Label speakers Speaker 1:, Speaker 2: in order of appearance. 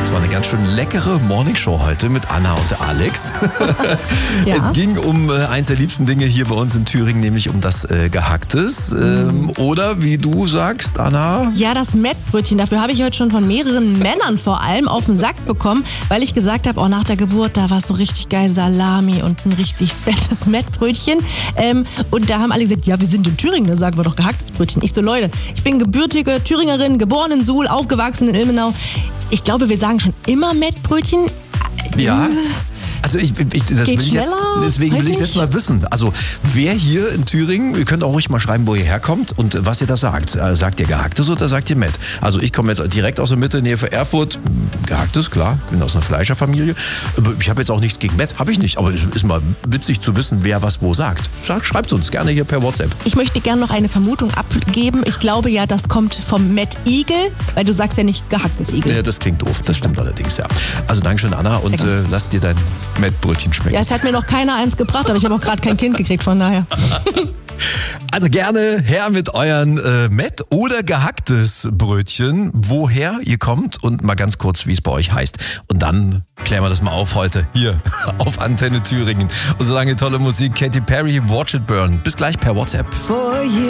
Speaker 1: Das war eine ganz schön leckere Morningshow heute mit Anna und Alex.
Speaker 2: Ja.
Speaker 1: Es ging um eins der liebsten Dinge hier bei uns in Thüringen, nämlich um das Gehacktes. Oder wie du sagst, Anna?
Speaker 2: Ja, das Mettbrötchen. Dafür habe ich heute schon von mehreren Männern vor allem auf den Sack bekommen, weil ich gesagt habe, nach der Geburt, da war es so richtig geil Salami und ein richtig fettes Mettbrötchen. Und da haben alle gesagt, ja, wir sind in Thüringen, da sagen wir doch gehacktes Brötchen. Ich so, Leute, ich bin gebürtige Thüringerin, geboren in Suhl, aufgewachsen in Ilmenau. Ich glaube, wir sagen schon immer Mettbrötchen.
Speaker 1: Ja. Also deswegen will ich jetzt mal wissen. Also wer hier in Thüringen, ihr könnt auch ruhig mal schreiben, wo ihr herkommt und was ihr da sagt. Sagt ihr Gehacktes oder sagt ihr Mett? Also ich komme jetzt direkt aus der Mitte, Nähe von Erfurt. Gehacktes, klar, bin aus einer Fleischerfamilie. Aber ich habe jetzt auch nichts gegen Mett, habe ich nicht. Aber es ist mal witzig zu wissen, wer was wo sagt. Schreibt uns gerne hier per WhatsApp.
Speaker 2: Ich möchte gerne noch eine Vermutung abgeben. Ich glaube ja, das kommt vom Mettigel, weil du sagst ja nicht gehacktes Igel.
Speaker 1: Ja, das klingt doof, das stimmt allerdings, ja. Also Dankeschön, Anna, und lass dir dein Mettbrötchen schmecken.
Speaker 2: Ja, es hat mir noch keiner eins gebracht, aber ich habe auch gerade kein Kind gekriegt, von daher.
Speaker 1: Also gerne her mit euren Mett- oder gehacktes Brötchen, woher ihr kommt und mal ganz kurz, wie es bei euch heißt. Und dann klären wir das mal auf heute hier auf Antenne Thüringen. Und solange tolle Musik, Katy Perry, Watch It Burn. Bis gleich per WhatsApp.